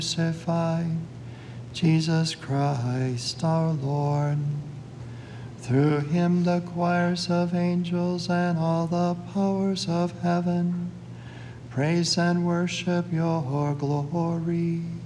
crucified, Jesus Christ our Lord. Through him the choirs of angels and all the powers of heaven praise and worship your glory.